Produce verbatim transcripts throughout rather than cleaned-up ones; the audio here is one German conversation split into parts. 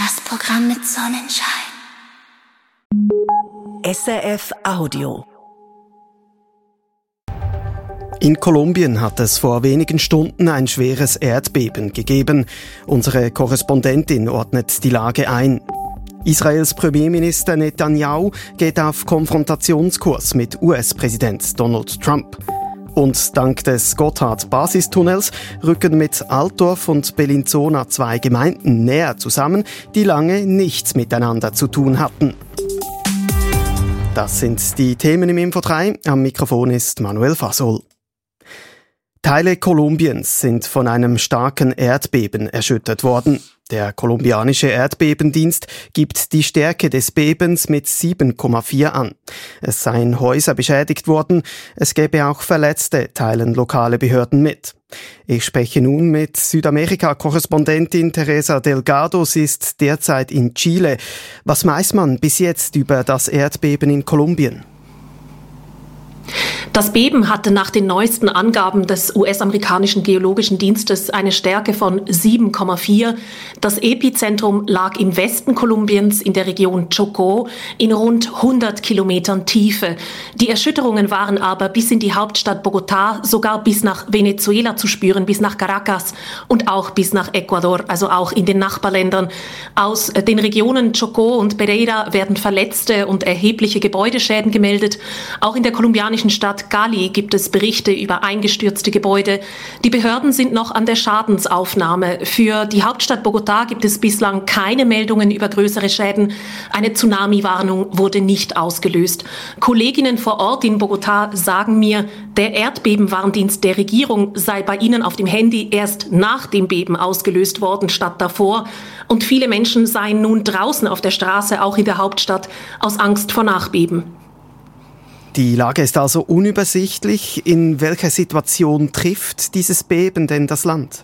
Das Programm mit Sonnenschein. S R F Audio. In Kolumbien hat es vor wenigen Stunden ein schweres Erdbeben gegeben. Unsere Korrespondentin ordnet die Lage ein. Israels Premierminister Netanyahu geht auf Konfrontationskurs mit U S-Präsident Donald Trump. Und dank des Gotthard-Basistunnels rücken mit Altdorf und Bellinzona zwei Gemeinden näher zusammen, die lange nichts miteinander zu tun hatten. Das sind die Themen im Info drei. Am Mikrofon ist Manuel Fasol. Teile Kolumbiens sind von einem starken Erdbeben erschüttert worden. Der kolumbianische Erdbebendienst gibt die Stärke des Bebens mit sieben Komma vier an. Es seien Häuser beschädigt worden, es gäbe auch Verletzte, teilen lokale Behörden mit. Ich spreche nun mit Südamerika-Korrespondentin Teresa Delgado. Sie ist derzeit in Chile. Was weiß man bis jetzt über das Erdbeben in Kolumbien? Das Beben hatte nach den neuesten Angaben des U S-amerikanischen Geologischen Dienstes eine Stärke von sieben Komma vier. Das Epizentrum lag im Westen Kolumbiens in der Region Chocó in rund hundert Kilometern Tiefe. Die Erschütterungen waren aber bis in die Hauptstadt Bogotá, sogar bis nach Venezuela zu spüren, bis nach Caracas und auch bis nach Ecuador, also auch in den Nachbarländern. Aus den Regionen Chocó und Pereira werden Verletzte und erhebliche Gebäudeschäden gemeldet. Auch in der kolumbianischen Stadt Cali gibt es Berichte über eingestürzte Gebäude. Die Behörden sind noch an der Schadensaufnahme. Für die Hauptstadt Bogotá gibt es bislang keine Meldungen über größere Schäden. Eine Tsunami-Warnung wurde nicht ausgelöst. Kolleginnen vor Ort in Bogotá sagen mir, der Erdbebenwarndienst der Regierung sei bei ihnen auf dem Handy erst nach dem Beben ausgelöst worden, statt davor. Und viele Menschen seien nun draußen auf der Straße, auch in der Hauptstadt, aus Angst vor Nachbeben. Die Lage ist also unübersichtlich. In welcher Situation trifft dieses Beben denn das Land?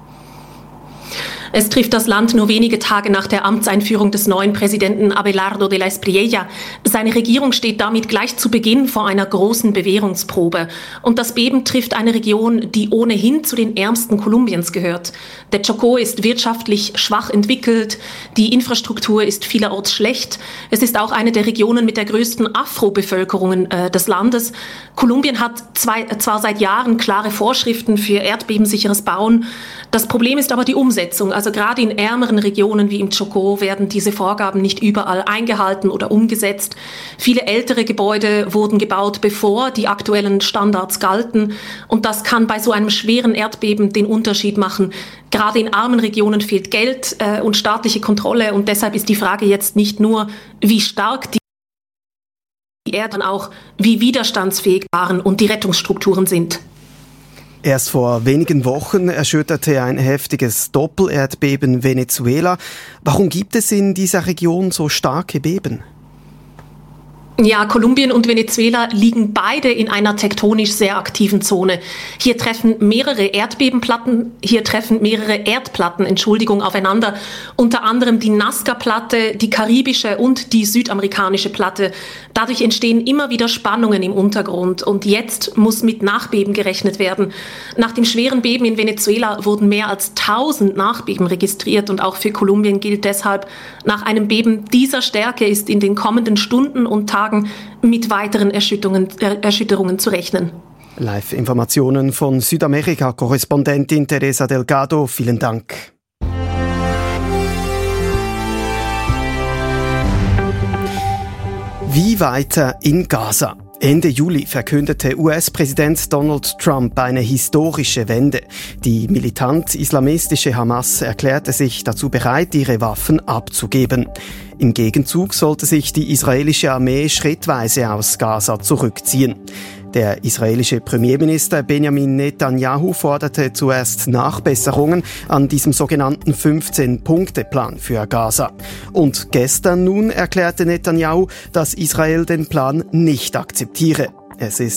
Es trifft das Land nur wenige Tage nach der Amtseinführung des neuen Präsidenten Abelardo de la Espriella. Seine Regierung steht damit gleich zu Beginn vor einer großen Bewährungsprobe. Und das Beben trifft eine Region, die ohnehin zu den ärmsten Kolumbiens gehört. Der Chocó ist wirtschaftlich schwach entwickelt, die Infrastruktur ist vielerorts schlecht. Es ist auch eine der Regionen mit der größten Afro-Bevölkerung äh, des Landes. Kolumbien hat zwei, zwar seit Jahren klare Vorschriften für erdbebensicheres Bauen. Das Problem ist aber die Umsetzung. Also gerade in ärmeren Regionen wie im Chocó werden diese Vorgaben nicht überall eingehalten oder umgesetzt. Viele ältere Gebäude wurden gebaut, bevor die aktuellen Standards galten. Und das kann bei so einem schweren Erdbeben den Unterschied machen. Gerade in armen Regionen fehlt Geld äh, und staatliche Kontrolle. Und deshalb ist die Frage jetzt nicht nur, wie stark die Erde, auch wie widerstandsfähig waren und die Rettungsstrukturen sind. Erst vor wenigen Wochen erschütterte ein heftiges Doppelerdbeben Venezuela. Warum gibt es in dieser Region so starke Beben? Ja, Kolumbien und Venezuela liegen beide in einer tektonisch sehr aktiven Zone. Hier treffen mehrere Erdbebenplatten, hier treffen mehrere Erdplatten, Entschuldigung, aufeinander. Unter anderem die Nazca-Platte, die karibische und die südamerikanische Platte. Dadurch entstehen immer wieder Spannungen im Untergrund und jetzt muss mit Nachbeben gerechnet werden. Nach dem schweren Beben in Venezuela wurden mehr als tausend Nachbeben registriert und auch für Kolumbien gilt deshalb, nach einem Beben dieser Stärke ist in den kommenden Stunden und Tagen mit weiteren Erschütterungen, äh, Erschütterungen zu rechnen. Live-Informationen von Südamerika-Korrespondentin Teresa Delgado. Vielen Dank. Wie weiter in Gaza? Ende Juli verkündete U S-Präsident Donald Trump eine historische Wende. Die militant-islamistische Hamas erklärte sich dazu bereit, ihre Waffen abzugeben. Im Gegenzug sollte sich die israelische Armee schrittweise aus Gaza zurückziehen. Der israelische Premierminister Benjamin Netanyahu forderte zuerst Nachbesserungen an diesem sogenannten fünfzehn-Punkte-Plan für Gaza. Und gestern nun erklärte Netanyahu, dass Israel den Plan nicht akzeptiere. Es ist